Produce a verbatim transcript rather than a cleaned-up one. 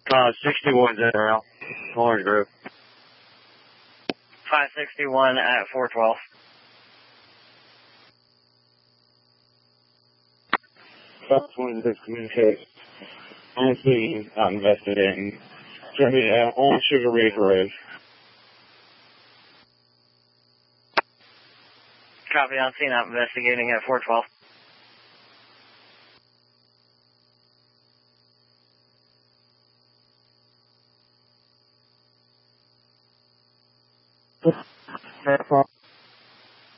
Uh, sixty-one's in rail. Orange Grove. five sixty-one at four twelve. five twenty-six communicates. I'm seeing, not investigating. It's going to be uh, on Sugar Ridge Road. Copy on scene, out investigating at four twelve. Fair